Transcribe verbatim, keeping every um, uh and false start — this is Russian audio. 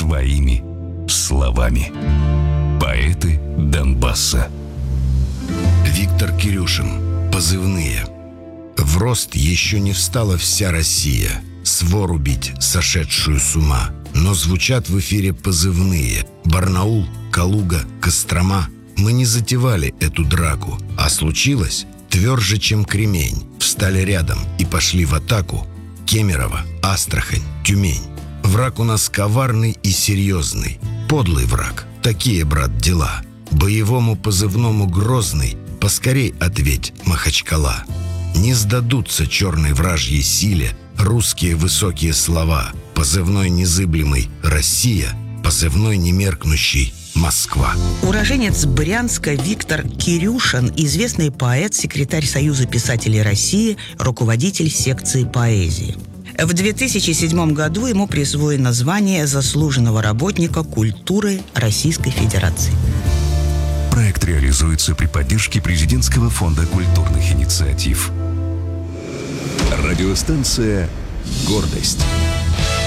своими словами. Поэты Донбасса. Виктор Кирюшин. Позывные. В рост еще не встала вся Россия, свору бить, сошедшую с ума. Но звучат в эфире позывные. Барнаул, Калуга, Кострома. Мы не затевали эту драку, а случилось тверже, чем кремень. Встали рядом и пошли в атаку. Кемерово, Астрахань, Тюмень. Враг у нас коварный и серьезный. Подлый враг. Такие, брат, дела. Боевому позывному грозный поскорей ответь, Махачкала. Не сдадутся черной вражьей силе русские высокие слова. Позывной незыблемый «Россия», позывной немеркнущий «Москва». Уроженец Брянска Виктор Кирюшин, известный поэт, секретарь Союза писателей России, руководитель секции поэзии. В две тысячи седьмом году ему присвоено звание заслуженного работника культуры Российской Федерации. Проект реализуется при поддержке Президентского фонда культурных инициатив. Радиостанция «Гордость».